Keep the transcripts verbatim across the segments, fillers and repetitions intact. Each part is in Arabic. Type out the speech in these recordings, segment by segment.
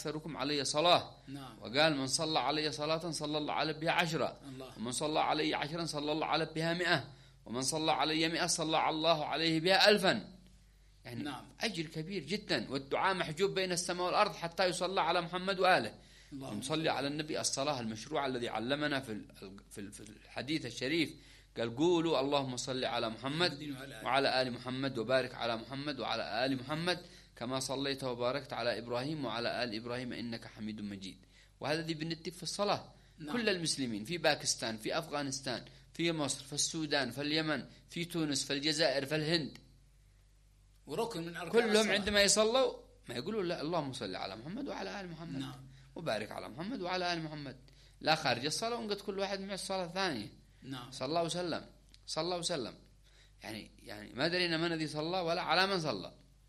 أكثركم علي صلاة. نعم. وقال من صلى علي صلاة صلى الله عليه بها عشرة، ومن صلى علي عشرا صلى الله عليه بها مئة، ومن صلى علي مئة صلى الله عليه بها ألفا. يعني نعم. أجر كبير جدا. والدعاء محجوب بين السماء والأرض حتى يصلى على محمد وآله. ونصلي على النبي الصلاة المشروعة الذي علمنا في في الحديث الشريف، قال قولوا اللهم صل على محمد وعلى آل محمد وبارك على محمد وعلى آل محمد كما صليت وباركت على إبراهيم وعلى آل إبراهيم إنك حميد مجيد. وهذا دي بنتي في الصلاة. نعم. كل المسلمين في باكستان، في أفغانستان، في مصر، في السودان، في اليمن، في تونس، في الجزائر، في الهند، وركن من أركان كلهم الصلاة. عندما يصلوا ما يقولوا لا اللهم صل على محمد وعلى آل محمد. نعم. وبارك على محمد وعلى آل محمد، لا خارج الصلاة ونقد كل واحد مع الصلاة الثانية. نعم. صلى الله وسلم صلى الله وسلم. يعني يعني ما درينا من الذي صلى ولا على من صلى.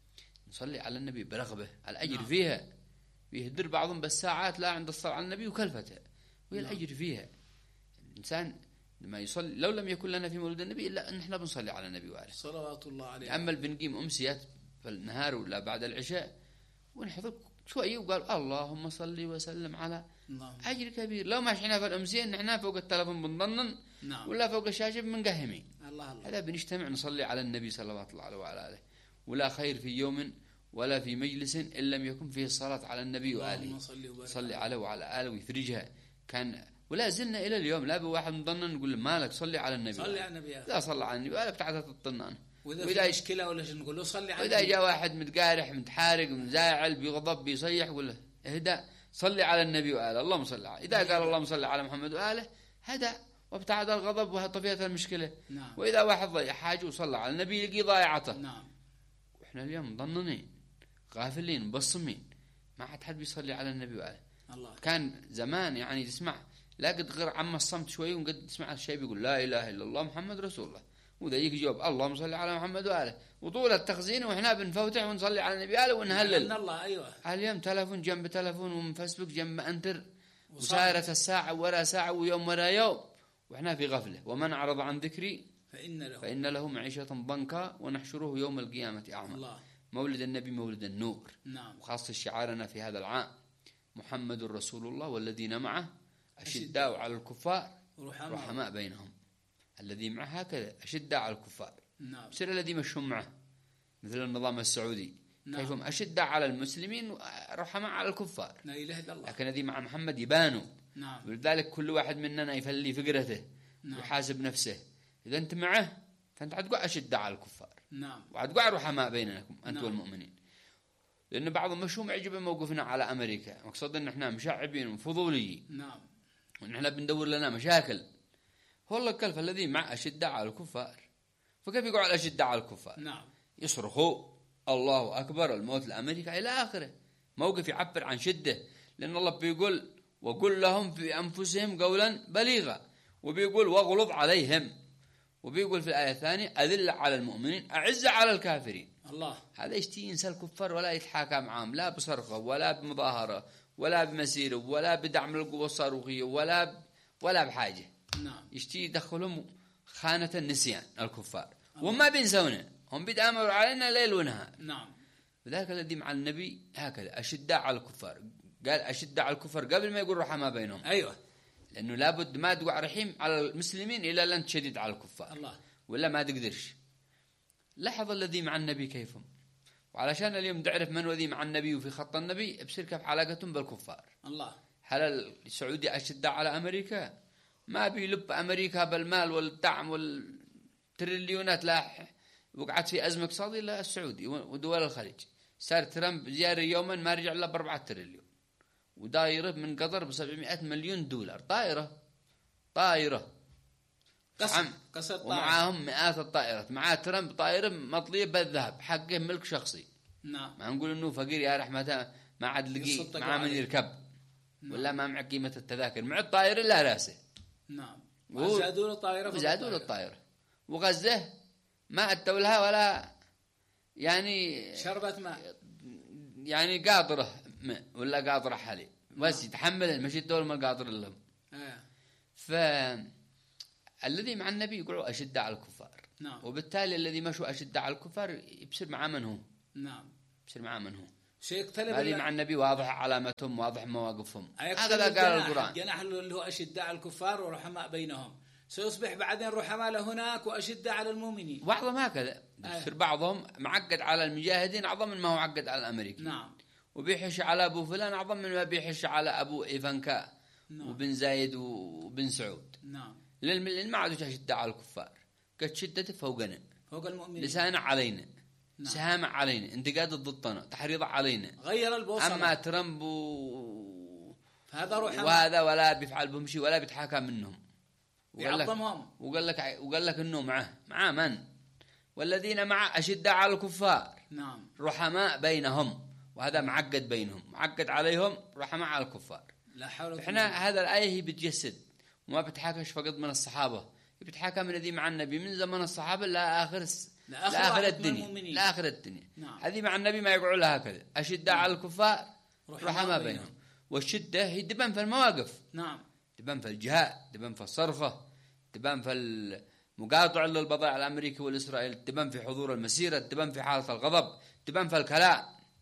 نصلي على النبي برغبة، الأجر نعم. فيها يهدر بعضهم بالساعات لا عند الصلاة على النبي وكلفته، وهي نعم. الأجر فيها. الإنسان لما يصلي، لو لم يكن لنا في مولد النبي إلا أن احنا بنصلي على النبي وآله صلوات الله عليه. أما بنقيم أمسيات في النهار ولا بعد العشاء ونحضر شوية وقال اللهم صل وسلم على نعم. أجر كبير. لو ما شحنا في الأمسية نحن فوق التلفون بنضنن نعم. ولا فوق الشاشة بنقهمين. الله الله. هذا بنجتمع نصلي على النبي صلى الله عليه وعلى آله. ولا خير في يوم ولا في مجلس إن لم يكن فيه الصلاة على النبي وآله. صلي عليه وعلى آله ويفرجها. كان ولا زلنا إلى اليوم لا بواحد مضنن نقول مالك صلي على النبي، صلي على النبي. لا صلى على النبي ولا بتاعته الطنان. وإذا, وإذا في مشكلة ولا شيء نقول له صلي على النبي. وإذا جاء واحد متقارح متحارق مزاعل بيغضب بيصيح يقول له اهدأ صلي على النبي وآله اللهم صل عليه. إذا قال اللهم صل على محمد وآله هدأ وابتعد الغضب وطفيت المشكلة. نعم. وإذا واحد ضيع حاجة وصلى على النبي يلقي ضايعته. نعم. وإحنا اليوم مضننين غافلين مبصمين، ما حد حد بيصلي على النبي وآله. الله. كان زمان يعني تسمع لا قد غير عم الصمت شوي وقد تسمع الشيء بيقول لا إله إلا الله محمد رسول الله، وذا يجي جواب اللهم صل على محمد وآله، وطول التخزين وإحنا بنفوتح ونصلي على النبي وآله ونهلل. الله. أيوة. اليوم تلفون جنب تلفون ومن فيسبوك جنب أنتر وسارت الساعة ورا ساعة ويوم ورا يوم وإحنا في غفلة. ومن أعرض عن ذكري فإن له, فإن له معيشة ضنكا ونحشره يوم القيامة أعمى. الله. مولد النبي مولد النور. نعم. وخاصة شعارنا في هذا العام محمد رسول الله والذين معه أشداء على الكفار رحماء, رحماء بينهم. الذي معه هكذا أشداء على الكفار. نعم. بصير الذي مشهم معه مثل النظام السعودي. نعم. كيفهم أشداء على المسلمين رحماء على الكفار. لا إله إلا الله. لكن الذي مع محمد يبانوا. نعم. ولذلك كل واحد مننا يفلي فقرته. نعم. ويحاسب نفسه. إذا أنت معه فأنت عتقع أشداء على الكفار. نعم. وعتقع رحماء بينكم أنت نعم. والمؤمنين. لأن بعضهم مشهم عجب موقفنا على أمريكا، مقصد أن احنا مشعبين وفضوليين. نعم. وأن احنا بندور لنا مشاكل. والله الكلف الذي مع أشداء على الكفار، فكيف يقول على أشداء على الكفار؟ نعم. يصرخوا الله أكبر الموت لأمريكا إلى آخره. موقف يعبر عن شدة، لأن الله بيقول وقل لهم في أنفسهم قولا بليغا، وبيقول واغلظ عليهم، وبيقول في الآية الثانية أذل على المؤمنين أعز على الكافرين. الله. هذا يشتي ينسى الكفار ولا يتحاكى معهم لا بصرخة ولا بمظاهرة ولا بمسيرة ولا بدعم القوة الصاروخية ولا ب... ولا بحاجة. نعم. يشتي يدخلهم خانة النسيان الكفار وما بينسونا، هم بيتآمروا علينا ليل ونهار. نعم. وذلك الذي مع النبي هكذا أشداء على الكفار، قال أشداء على الكفار قبل ما يقول رحماء بينهم. أيوة. لأنه لابد ما تقع رحيم على المسلمين إلا لن تشدد على الكفار. الله. ولا ما تقدرش. لاحظ الذي مع النبي كيفهم. وعلشان اليوم تعرف من الذي مع النبي وفي خط النبي بصير كيف علاقتهم بالكفار. الله. هل السعودي أشداء على أمريكا؟ ما بيلب أمريكا بالمال والدعم والتريليونات، لا وقعت في أزمة اقتصادية إلا السعودي ودول الخليج. صار ترامب زيارة يوما ما رجع إلا بأربعة تريليون، ودايرة من قطر بسبعمائة مليون دولار. طائرة طائرة قصر قصر طائرة ومعاهم مئات الطائرات. معاه ترامب طائرة مطلية بالذهب حقه ملك شخصي. نعم. ما نقول إنه فقير يا رحمة ما عاد لقي مع من يركب. نعم. ولا ما مع قيمة التذاكر مع الطائرة لا راسه. نعم. وزادوا له الطائرة وزادوا له الطائرة. وغزة ما أدوا لها ولا يعني شربت ماء، يعني قاطرة ماء ولا قاطرة حليب بس يتحمل مش الدول ما قاطر لهم. آه. فالذي مع النبي يقولوا أشد على الكفار. نعم. وبالتالي الذي مشوا أشد على الكفار يبصر معاه من هو. نعم. يبصر معاه من هو. هذه مع النبي واضح علامتهم، واضح مواقفهم، هكذا قال القرآن. جناح اللي هو أشداء على الكفار ورحماء بينهم، سيصبح بعدين رحماء لهناك وأشداء على المؤمنين. بعضهم هكذا يصير آه. بعضهم معقد على المجاهدين أعظم من ما هو معقد على الأمريكي. نعم. وبيحش على أبو فلان أعظم من ما بيحش على أبو إيفانكا. نعم. وبن زايد وبن سعود. نعم. لأن ما عادوا أشداء على الكفار، قد شدته فوقنا، فوق المؤمنين، لسانه علينا. نعم. سهامة علينا، انتقاد ضدنا، تحريض علينا، غير البوصلة. أما ترامب و... هذا روح وهذا ولا بيفعل بهم شيء ولا بيتحاكى منهم، ويعظمهم، وقال لك وقال لك إنه معه معه من والذين معه أشداء على الكفار. نعم. رحماء بينهم، وهذا معقد بينهم، معقد عليهم، رحماء على الكفار. لا حول. إحنا هذا الآية هي بتجسد، وما بتحاكش فقط من الصحابة، بتحاكى من الذي مع النبي من زمن الصحابة لا آخر لآخر الدنيا، لآخر الدنيا. نعم. هذه مع النبي ما يقعوا لها هكذا، أشداء على الكفار رحماء بينهم. والشدة هي تبان في المواقف. نعم. تبان في الجهاد، تبان في الصرخة، تبان في المقاطعة للبضائع الأمريكي والإسرائيل، تبان في حضور المسيرة، تبان في حالة الغضب، تبان في الكلام.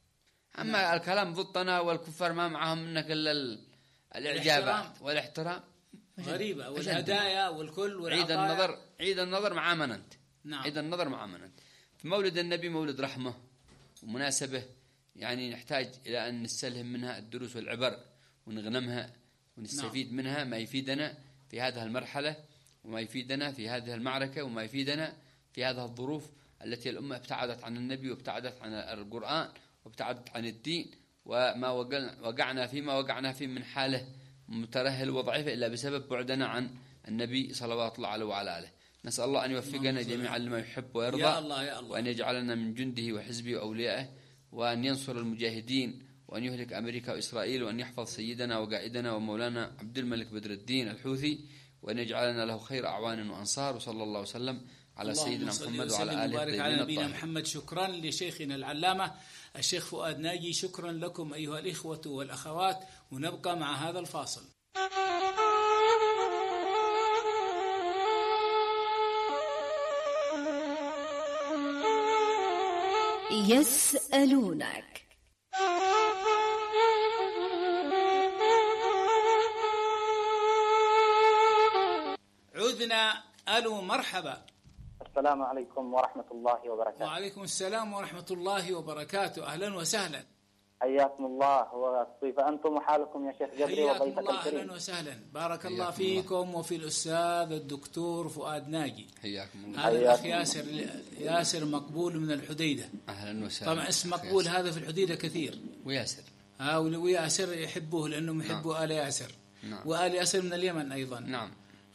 أما نعم. الكلام ضدنا والكفار ما معهم منك إلا الإعجابات والاحترام غريبة والهدايا والكل والعطايا. عيد النظر، عيد النظر مع من أنت. نعم. عيد النظر مع من أنت. في مولد النبي مولد رحمة ومناسبة، يعني نحتاج إلى أن نستلهم منها الدروس والعبر ونغنمها ونستفيد نعم. منها ما يفيدنا في هذه المرحلة، وما يفيدنا في هذه المعركة، وما يفيدنا في هذه الظروف التي الأمة ابتعدت عن النبي وابتعدت عن القرآن وابتعدت عن الدين، وما وقعنا فيما وقعنا فيه من حالة مترهل وضعيفة إلا بسبب بعدنا عن النبي صلوات الله عليه وعلى آله. نسأل الله أن يوفقنا جميعا لما يحب ويرضى، يا الله يا الله. وأن يجعلنا من جنده وحزبه وأوليائه، وأن ينصر المجاهدين، وأن يهلك أمريكا وإسرائيل، وأن يحفظ سيدنا وقائدنا ومولانا عبد الملك بدر الدين الحوثي، وأن يجعلنا له خير أعوان وأنصار. وصلى الله وسلم على سيدنا محمد وعلى آله وبارك على نبينا محمد. شكرا لشيخنا العلامة الشيخ فؤاد ناجي، شكرا لكم أيها الإخوة والأخوات، ونبقى مع هذا الفاصل. يسألونك. عدنا. ألو مرحبا. السلام عليكم ورحمة الله وبركاته. وعليكم السلام ورحمة الله وبركاته. أهلا وسهلا. حياكم الله وكيف أنتم وحالكم يا شيخ جبري وضيفك الكريم. أهلا وسهلا. بارك الله فيكم الله. وفي الأستاذ الدكتور فؤاد ناجي. حياكم الله. هذا الأخ ياسر ياسر مقبول من الحديدة. أهلا وسهلا. طبعا اسم مقبول هذا في الحديدة كثير. وياسر. ها وياسر يحبوه لأنهم يحبوا نعم. آل ياسر. نعم. وآل ياسر من اليمن أيضا. نعم.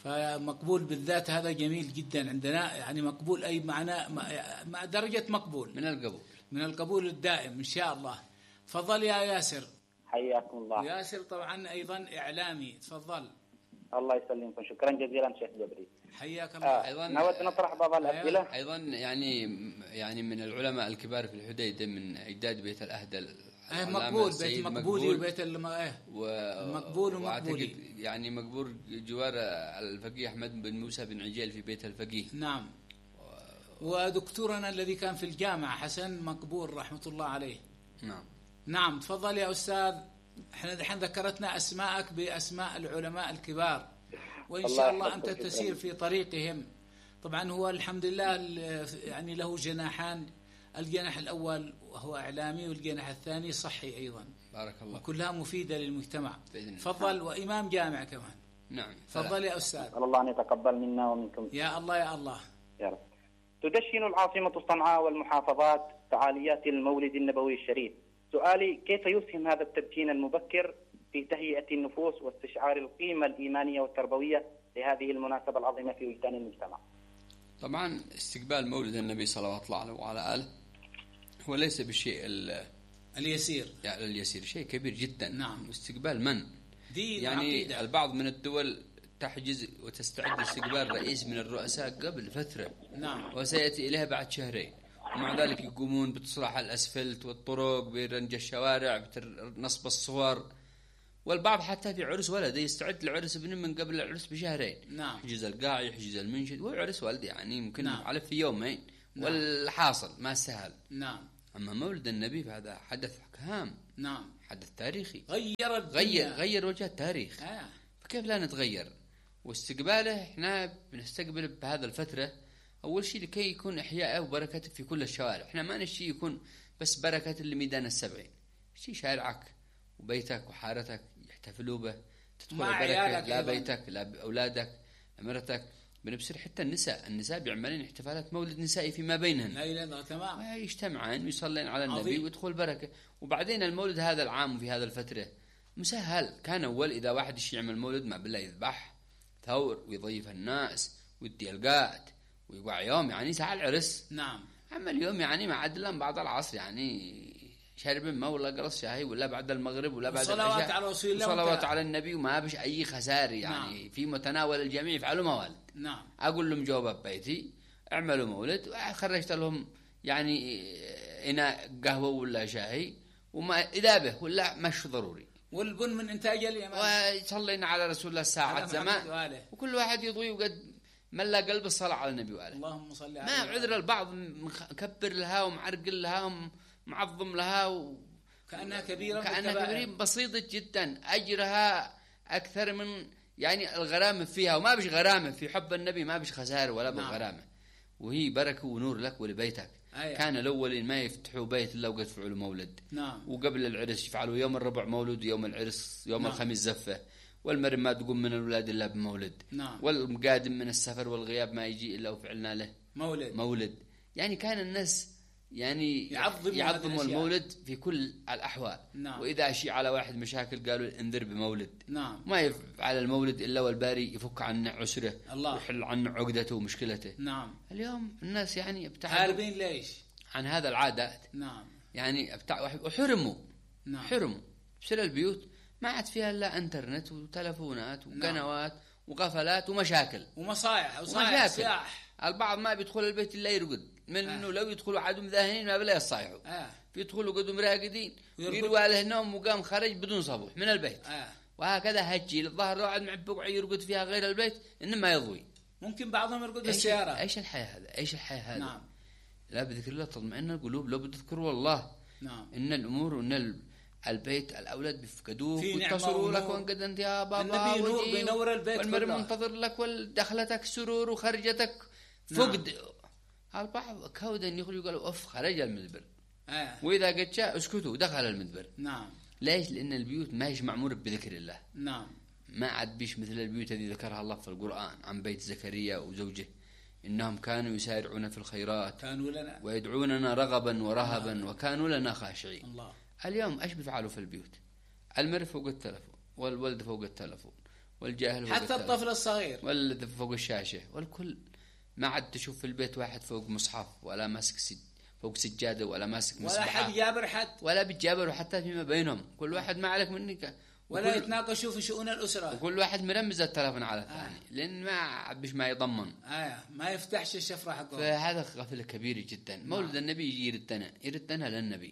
فمقبول بالذات هذا جميل جدا عندنا، يعني مقبول أي معنى مع درجة مقبول من القبول، من القبول الدائم إن شاء الله. تفضل يا ياسر. حياكم الله. ياسر طبعا أيضا إعلامي، تفضل. الله يسلمكم، شكرا جزيلا شيخ جبري. حياك الله. آه. أيضا نود نطرح بعض الأسئلة. أيضا يعني يعني من العلماء الكبار في الحديدة، من أجداد بيت الأهدل. اه مقبول، بيت مقبولي وبيت المقبول و... ومقبولي، يعني مقبول جوار الفقيه أحمد بن موسى بن عجيل في بيت الفقيه. نعم. و... ودكتورنا الذي كان في الجامعة حسن مقبول رحمة الله عليه. نعم. نعم تفضل يا أستاذ. احنا الحين ذكرتنا أسماءك بأسماء العلماء الكبار، وإن شاء الله أنت تسير في طريقهم. طبعا هو الحمد لله يعني له جناحان، الجناح الأول وهو إعلامي، والجناح الثاني صحي أيضا. بارك الله. وكلها مفيدة للمجتمع. تفضل. وإمام جامع كمان. نعم. تفضل يا أستاذ. الله أن يتقبل منا ومنكم. يا الله يا الله. يا رب. تدشن العاصمة صنعاء والمحافظات فعاليات المولد النبوي الشريف. سؤالي: كيف يسهم هذا التدشين المبكر في تهيئة النفوس واستشعار القيمة الإيمانية والتربوية لهذه المناسبة العظيمة في وجدان المجتمع؟ طبعا استقبال مولد النبي صلوات الله عليه وعلى آله هو ليس بالشيء اليسير، يعني اليسير شيء كبير جدا. نعم. استقبال من دين يعني عقيدة. البعض من الدول تحجز وتستعد لاستقبال رئيس من الرؤساء قبل فترة. نعم. وسيأتي إليها بعد شهرين، ومع ذلك يقومون بتصلاح الأسفلت والطرق، برنج الشوارع، بنصب الصور، والبعض حتى في عرس ولده يستعد لعرس ابنه من قبل العرس بشهرين. نعم. يحجز القاعة، يحجز المنشد، وعرس والده يعني ممكن نعم. على في يومين. نعم. والحاصل ما سهل. نعم. أما مولد النبي فهذا حدث هام. نعم. حدث تاريخي غير غير غير وجه التاريخ. آه. فكيف لا نتغير؟ واستقباله احنا بنستقبل بهذا الفترة أول شيء لكي يكون إحياء وبركة في كل الشوارع. احنا ما نشي يكون بس بركة لميدان السبعين، شيء شارعك وبيتك وحارتك يحتفلوا به، تدخل البركة لا بيتك لا أولادك أمرتك. بنبصر حتى النساء النساء بيعملين احتفالات مولد نسائي فيما بينهن، لا تمام، يجتمعان ويصلين على النبي ويدخل بركة. وبعدين المولد هذا العام وفي هذا الفترة مسهل. كان أول إذا واحد يشي يعمل مولد ما بالله يذبح ثور ويضيف الناس ويدي القات ويقع يوم يعني ساعة العرس. نعم. أما اليوم يعني ما عدلا بعد العصر يعني شرب ما ولا قرص شاي ولا بعد المغرب ولا بعد العشاء، صلوات على رسول الله صلوات على النبي وما بش أي خسار يعني. نعم. في متناول الجميع يفعلوا موالد. نعم. أقول لهم جواب ببيتي اعملوا مولد، وخرجت لهم يعني إناء قهوة ولا شاي وما إذا به ولا مش ضروري، والبن من إنتاج اليمن، وصلينا على رسول الله ساعة زمان، وكل واحد يضوي وقد ملا قلب الصلاة على النبي وآله. اللهم صل على ما عذر البعض مكبر لها ومعرقل لها ومعظم لها و... كأنها كبيرة كأنها كبيرة بسيطة جدا، أجرها أكثر من يعني الغرامة فيها، وما بش غرامة في حب النبي، ما بش خسارة ولا بالغرامة. وهي بركة ونور لك ولبيتك. أيه. كان الأولين ما يفتحوا بيت إلا وقد فعلوا مولد. نعم. وقبل العرس يفعلوا يوم الربع مولد، ويوم العرس يوم نعم. الخميس زفة، والمرم ما تقوم من الولاد إلا بمولد. نعم. والقادم من السفر والغياب ما يجي إلا وفعلنا له مولد. مولد. يعني كان الناس يعني يعظموا يعظم المولد في كل الأحوال. نعم. وإذا شيء على واحد مشاكل قالوا انذر بمولد. نعم. ما يفعل المولد إلا والباري يفك عنه عسره، الله ويحل عنه عقدته ومشكلته. نعم. اليوم الناس يعني ابتعدوا هاربين ليش عن هذا العادات. نعم. يعني ابتع وحرموا. نعم. حرموا بسر البيوت ما عاد فيها إلا انترنت وتلفونات وقنوات. نعم. وغفلات ومشاكل ومصايح وصايح سياح. البعض ما بيدخل البيت إلا يرقد من آه. إنه لو يدخلوا عادوا مذاهنين ما بلا يصايحوا. آه. بيدخلوا قدوا راقدين ويروا عليه النوم وقام خرج بدون صبوح من البيت. آه. وهكذا هجي للظهر واحد معبق يرقد فيها غير البيت إنما يضوي. ممكن بعضهم يرقد في السيارة. إيش الحياة هذا؟ إيش الحياة هذا؟ نعم. لا بذكر الله تطمئن القلوب، لو بتذكروا والله. نعم. إن الأمور وإن البيت الأولاد بيفقدوك ويتصلوا لك وانقد أنت يا بابا، النبي نور بينور البيت والمرء منتظر لك ودخلتك سرور وخرجتك فقد. نعم. البعض كودا يخرجوا يقولوا أف خرج المدبر. آه. وإذا قد جاء اسكتوا دخل المدبر. نعم. ليش؟ لأن البيوت ما هيش معمورة بذكر الله. نعم. ما عاد بيش مثل البيوت التي ذكرها الله في القرآن عن بيت زكريا وزوجه، إنهم كانوا يسارعون في الخيرات كانوا لنا ويدعوننا رغبا ورهبا الله. وكانوا لنا خاشعين. الله. اليوم ايش بيفعلوا في البيوت؟ المرء فوق التلفون، والولد فوق التلفون، والجاهل فوق حتى التلفون، الطفل الصغير والذي فوق الشاشة، والكل. ما عاد تشوف في البيت واحد فوق مصحف ولا ماسك سج فوق سجادة ولا ماسك مسبحة، ولا حد جابر حد ولا بيتجابروا حتى فيما بينهم. كل واحد ما عليك منك، ولا يتناقشوا في شؤون الأسرة، وكل واحد مرمز التلفون على الثاني. آه. لأن ما بش ما يضمن. آه. ما يفتحش الشفرة حقه. فهذا غفلة كبيرة جدا. نعم. مولد النبي يجي يردنا يردنا للنبي.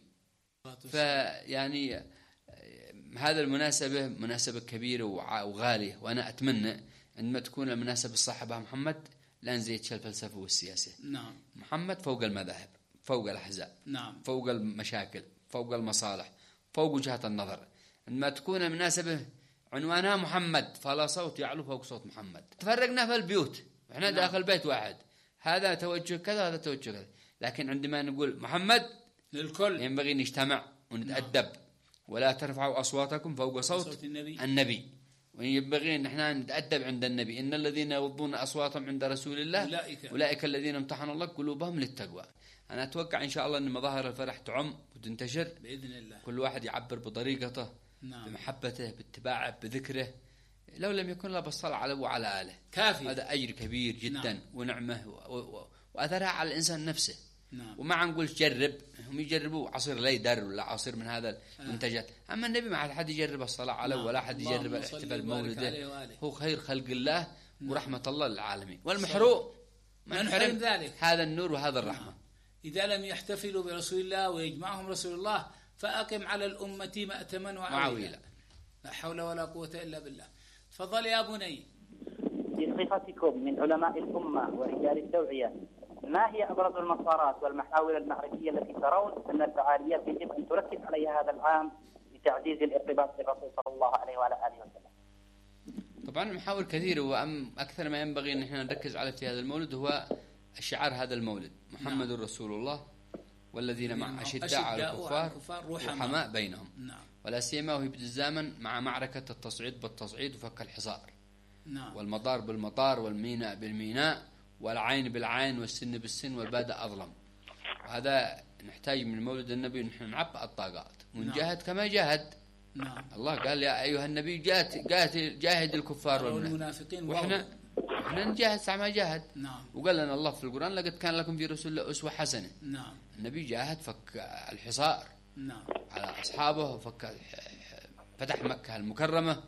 فيعني هذا المناسبة مناسبة كبيرة وغالية، وأنا أتمنى عندما تكون المناسبة الصح بها محمد لا نزيد الفلسفة والسياسة. نعم. محمد فوق المذاهب، فوق الأحزاب. نعم. فوق المشاكل، فوق المصالح، فوق وجهات النظر. عندما تكون المناسبة عنوانها محمد فلا صوت يعلو فوق صوت محمد. تفرقنا في البيوت وإحنا نعم. داخل بيت واحد، هذا توجه كذا هذا توجه كذا، لكن عندما نقول محمد للكل ينبغي نجتمع ونتأدب. نعم. ولا ترفعوا أصواتكم فوق صوت, صوت النبي. النبي. وينبغي أن احنا نتأدب عند النبي. إن الذين يغضون أصواتهم عند رسول الله أولئك, أولئك الذين امتحن الله قلوبهم للتقوى. أنا أتوقع إن شاء الله أن مظاهر الفرح تعم وتنتشر بإذن الله. كل واحد يعبر بطريقته. نعم. بمحبته، باتباعه، بذكره، لو لم يكن لا بالصلاة على وعلى آله كافي. هذا أجر كبير جدا. نعم. ونعمة و... و... وأثرها على الإنسان نفسه. نعم. وما نقول جرب، هم يجربوا عصير ليدر ولا عصير من هذا المنتجات. آه. أما النبي ما حد يجرب الصلاة عليه. نعم. ولا حد يجرب الاحتفال بمولده. هو خير خلق الله. نعم. ورحمة الله للعالمين. والمحروم من حرم ذلك هذا النور وهذا الرحمة. نعم. إذا لم يحتفلوا برسول الله ويجمعهم رسول الله فأقم على الأمة مأتما وعويلا. لا حول ولا قوة إلا بالله. تفضل يا بني. بصفتكم من علماء الأمة ورجال التوعية، ما هي أبرز المسارات والمحاور المعرفية التي ترون أن الفعاليات يجب أن تركز عليها هذا العام لتعزيز الارتباط بالرسول صلى الله عليه وعلى آله وسلم؟ طبعا المحاور كثيرة، وأكثر ما ينبغي أن احنا نركز على في هذا المولد هو شعار هذا المولد: محمد نعم. رسول الله والذين مع أشداء على الكفار رحماء بينهم. نعم. ولا سيما وهي بدء الزمن مع معركة التصعيد بالتصعيد وفك الحصار. نعم. والمطار بالمطار والميناء بالميناء والعين بالعين والسن بالسن والبادئ أظلم. وهذا نحتاج من مولد النبي نحن نعبأ الطاقات ونجاهد نعم. كما جاهد. نعم. الله قال يا أيها النبي جاهد, جاهد الكفار والمنافقين، وإحنا احنا نجاهد ساعة ما جاهد. نعم. وقال لنا الله في القرآن: لقد كان لكم في رسول الله أسوة حسنة. نعم. النبي جاهد، فك الحصار نعم. على أصحابه، وفك فتح مكة المكرمة،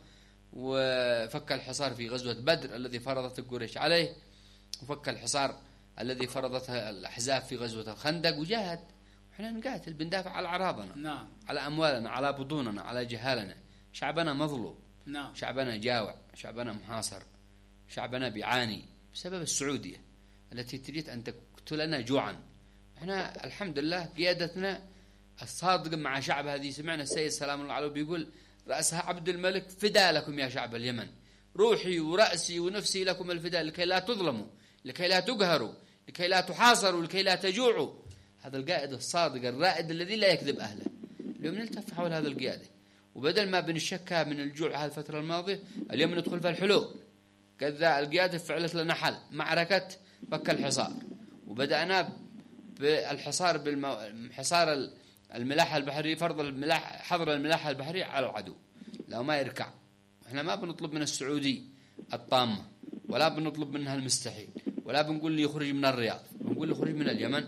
وفك الحصار في غزوة بدر الذي فرضت قريش عليه، وفك الحصار الذي فرضته الأحزاب في غزوة الخندق، وجاهد. احنا نقاتل بندافع على أعراضنا نعم. على أموالنا، على بطوننا، على جهالنا. شعبنا مظلوم نعم. شعبنا جاوع، شعبنا محاصر، شعبنا بيعاني بسبب السعودية التي تريد أن تقتلنا جوعا. احنا الحمد لله قيادتنا الصادق مع شعب هذه. سمعنا السيد سلام الله عليه بيقول: رأسها عبد الملك فدا لكم يا شعب اليمن، روحي ورأسي ونفسي لكم الفداء، لكي لا تظلموا، لكي لا تقهروا، لكي لا تحاصروا، لكي لا تجوعوا. هذا القائد الصادق الرائد الذي لا يكذب أهله. اليوم نلتف حول هذا القيادة، وبدل ما بنشكى من الجوع هذه الفترة الماضية، اليوم ندخل في الحلول. كذا القيادة فعلت لنا حل، معركة فك الحصار، وبدأنا بالحصار بالحصار الملاحة البحرية، فرض الملاح حظر الملاحة البحرية على العدو لو ما يركع. احنا ما بنطلب من السعودي الطامة، ولا بنطلب منها المستحيل، ولا بنقول له يخرج من الرياض، بنقول له يخرج من اليمن.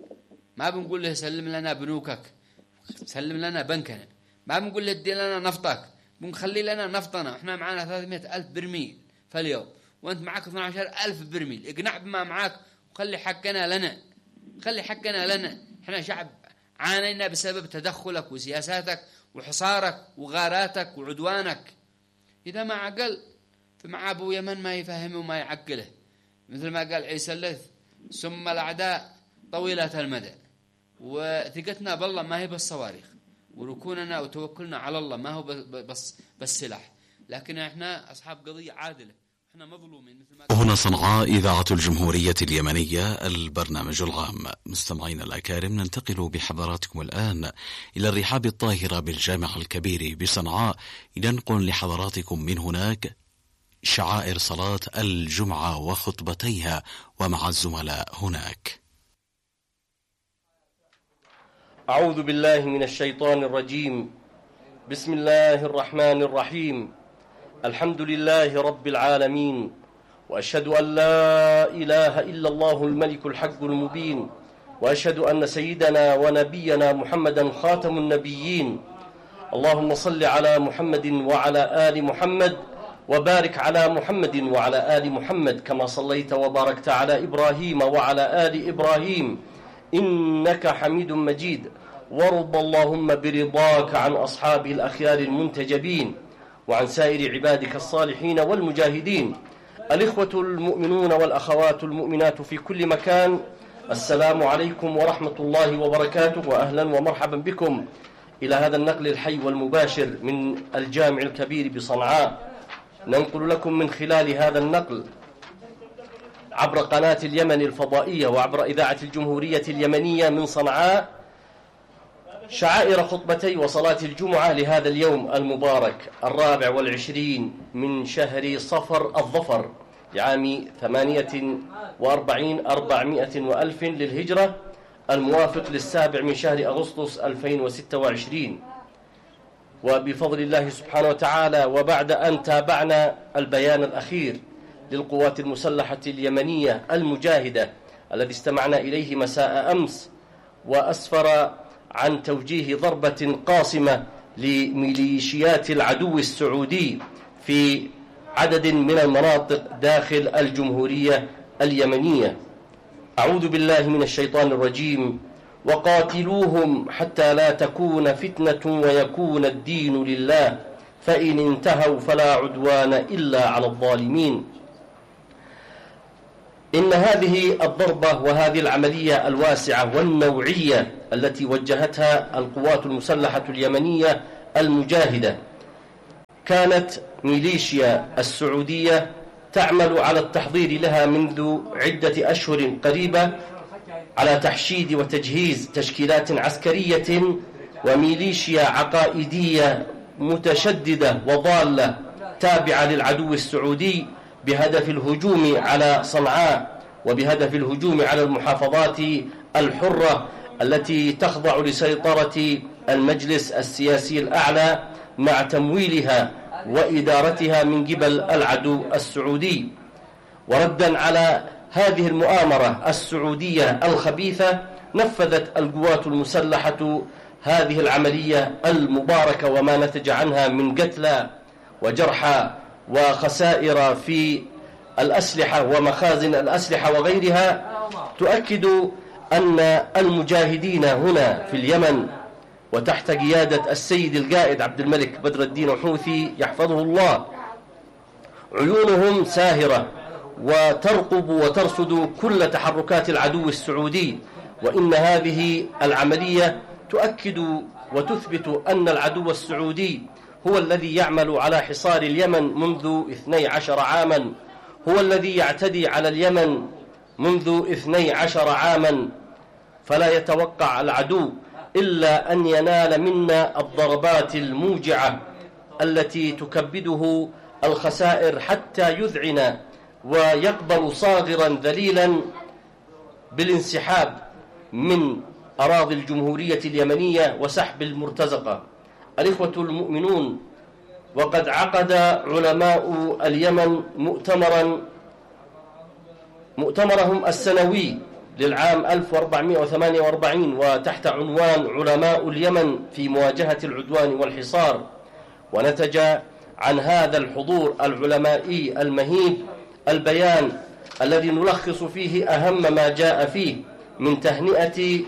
ما بنقول له سلم لنا بنوكك، سلم لنا بنكنا. ما بنقول له ادي لنا نفطك، بنخلي لنا نفطنا. احنا معنا ثلاثمائة ألف برميل فاليوم، وانت معك اثني عشر ألف برميل. اقنع بما معك وخلي حقنا لنا، خلي حقنا لنا. احنا شعب عانينا بسبب تدخلك وسياساتك وحصارك وغاراتك وعدوانك. إذا ما عقل فمع أبو يمن ما يفهمه وما يعقله، مثل ما قال عيسى الليث: ثم الأعداء طويلة المدى. وثقتنا بالله ما هي بالصواريخ، وركوننا وتوكلنا على الله ما هو بس بالسلاح، لكن احنا أصحاب قضية عادلة، احنا مظلومين مثل ما. هنا صنعاء إذاعة الجمهورية اليمنية، البرنامج العام. مستمعين الأكارم، ننتقل بحضراتكم الآن إلى الرحاب الطاهرة بالجامع الكبير بصنعاء لننقل لحضراتكم من هناك شعائر صلاة الجمعة وخطبتيها ومع الزملاء هناك. أعوذ بالله من الشيطان الرجيم. بسم الله الرحمن الرحيم. الحمد لله رب العالمين، وأشهد أن لا إله إلا الله الملك الحق المبين، وأشهد أن سيدنا ونبينا محمدا خاتم النبيين. اللهم صل على محمد وعلى آل محمد، وبارك على محمد وعلى آل محمد كما صليت وباركت على إبراهيم وعلى آل إبراهيم إنك حميد مجيد. وارض اللهم برضاك عن أصحاب الأخيار المنتجبين، وعن سائر عبادك الصالحين والمجاهدين. الإخوة المؤمنون والأخوات المؤمنات في كل مكان، السلام عليكم ورحمة الله وبركاته، وأهلا ومرحبا بكم إلى هذا النقل الحي والمباشر من الجامع الكبير بصنعاء. ننقل لكم من خلال هذا النقل عبر قناة اليمن الفضائية وعبر إذاعة الجمهورية اليمنية من صنعاء شعائر خطبتي وصلاة الجمعة لهذا اليوم المبارك الرابع والعشرين من شهر صفر الظفر لعام ثمانية وأربعين أربعمائة وألف للهجرة، الموافق للسابع من شهر أغسطس ألفين وستة وعشرين. وبفضل الله سبحانه وتعالى، وبعد أن تابعنا البيان الأخير للقوات المسلحة اليمنية المجاهدة الذي استمعنا إليه مساء أمس، وأسفر عن توجيه ضربة قاصمة لميليشيات العدو السعودي في عدد من المناطق داخل الجمهورية اليمنية. أعوذ بالله من الشيطان الرجيم. وقاتلوهم حتى لا تكون فتنة ويكون الدين لله، فإن انتهوا فلا عدوان إلا على الظالمين. إن هذه الضربة وهذه العملية الواسعة والنوعية التي وجهتها القوات المسلحة اليمنية المجاهدة كانت ميليشيا السعودية تعمل على التحضير لها منذ عدة أشهر قريبة على تحشيد وتجهيز تشكيلات عسكرية وميليشيا عقائدية متشددة وضالة تابعة للعدو السعودي بهدف الهجوم على صنعاء وبهدف الهجوم على المحافظات الحرة التي تخضع لسيطرة المجلس السياسي الأعلى مع تمويلها وإدارتها من قبل العدو السعودي. وردا على هذه المؤامرة السعودية الخبيثة نفذت القوات المسلحة هذه العملية المباركة وما نتج عنها من قتلى وجرحى وخسائر في الأسلحة ومخازن الأسلحة وغيرها تؤكد أن المجاهدين هنا في اليمن وتحت قيادة السيد القائد عبد الملك بدر الدين الحوثي يحفظه الله عيونهم ساهرة وترقب وترصد كل تحركات العدو السعودي، وإن هذه العملية تؤكد وتثبت أن العدو السعودي هو الذي يعمل على حصار اليمن منذ اثني عشر عاما، هو الذي يعتدي على اليمن منذ اثني عشر عاما، فلا يتوقع العدو إلا أن ينال منا الضربات الموجعة التي تكبده الخسائر حتى يذعن ويقبل صاغرا ذليلا بالانسحاب من أراضي الجمهورية اليمنية وسحب المرتزقة. الإخوة المؤمنون، وقد عقد علماء اليمن مؤتمرا مؤتمرهم السنوي للعام ألف وأربعمائة وثمانية وأربعين وتحت عنوان علماء اليمن في مواجهة العدوان والحصار، ونتج عن هذا الحضور العلمائي المهيب البيان الذي نلخص فيه أهم ما جاء فيه من تهنئة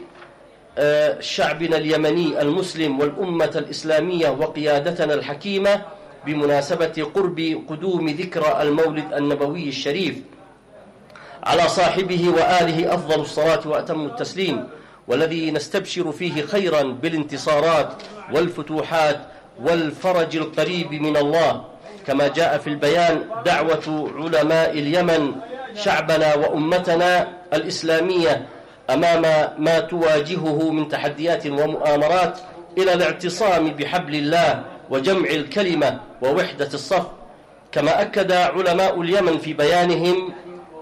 شعبنا اليمني المسلم والأمة الإسلامية وقيادتنا الحكيمة بمناسبة قرب قدوم ذكرى المولد النبوي الشريف على صاحبه وآله أفضل الصلاة وأتم التسليم، والذي نستبشر فيه خيرا بالانتصارات والفتوحات والفرج القريب من الله. كما جاء في البيان دعوة علماء اليمن شعبنا وأمتنا الإسلامية أمام ما تواجهه من تحديات ومؤامرات إلى الاعتصام بحبل الله وجمع الكلمة ووحدة الصف. كما أكد علماء اليمن في بيانهم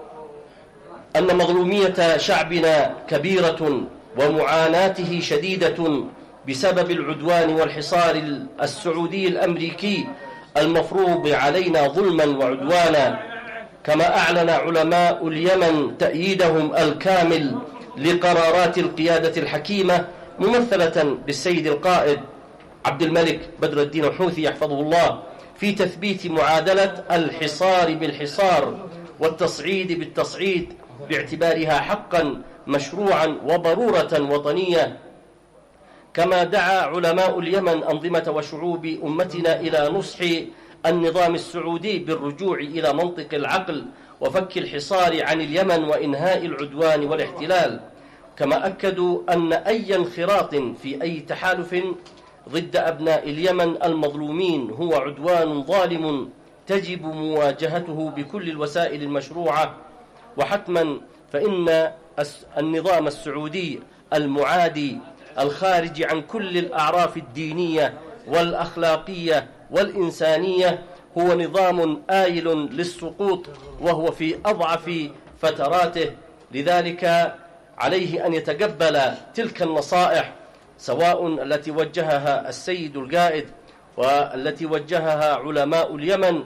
أن مظلومية شعبنا كبيرة ومعاناته شديدة بسبب العدوان والحصار السعودي الأمريكي المفروض علينا ظلما وعدوانا. كما أعلن علماء اليمن تأييدهم الكامل لقرارات القيادة الحكيمة ممثلة بالسيد القائد عبد الملك بدر الدين الحوثي يحفظه الله في تثبيت معادلة الحصار بالحصار والتصعيد بالتصعيد باعتبارها حقا مشروعا وضرورة وطنية. كما دعا علماء اليمن أنظمة وشعوب أمتنا إلى نصح النظام السعودي بالرجوع إلى منطق العقل وفك الحصار عن اليمن وإنهاء العدوان والاحتلال. كما أكدوا أن أي انخراط في أي تحالف ضد أبناء اليمن المظلومين هو عدوان ظالم تجب مواجهته بكل الوسائل المشروعة، وحتما فإن النظام السعودي المعادي الخارج عن كل الأعراف الدينية والأخلاقية والإنسانية هو نظام آيل للسقوط وهو في أضعف فتراته. لذلك عليه أن يتقبل تلك النصائح سواء التي وجهها السيد القائد والتي وجهها علماء اليمن،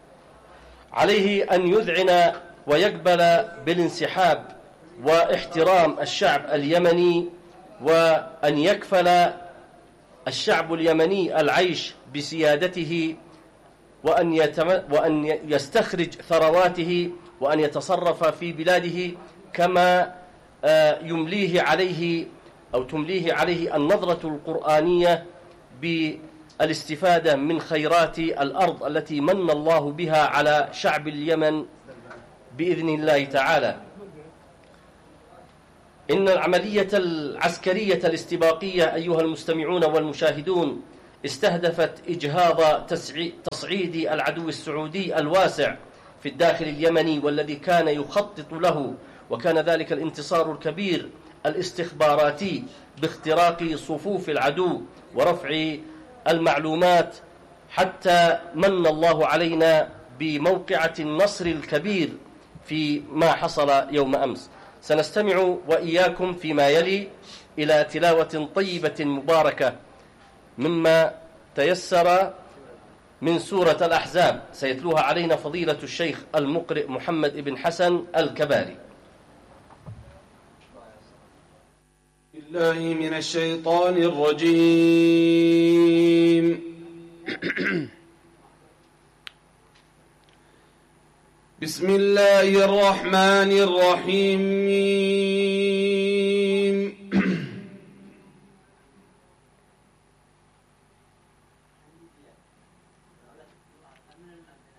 عليه أن يذعن ويقبل بالانسحاب واحترام الشعب اليمني، وأن يكفل الشعب اليمني العيش بسيادته، وأن, يتم وأن يستخرج ثرواته، وأن يتصرف في بلاده كما يمليه عليه أو تمليه عليه النظرة القرآنية بالاستفادة من خيرات الأرض التي من الله بها على شعب اليمن بإذن الله تعالى. إن العملية العسكرية الاستباقية أيها المستمعون والمشاهدون استهدفت إجهاض تصعيد العدو السعودي الواسع في الداخل اليمني والذي كان يخطط له، وكان ذلك الانتصار الكبير الاستخباراتي باختراق صفوف العدو ورفع المعلومات، حتى من الله علينا بموقعة النصر الكبير في ما حصل يوم أمس. سنستمع وإياكم فيما يلي إلى تلاوة طيبة مباركة مما تيسر من سورة الأحزاب، سيتلوها علينا فضيلة الشيخ المقرئ محمد بن حسن الكباري. بالله من الشيطان الرجيم. بسم الله الرحمن الرحيم.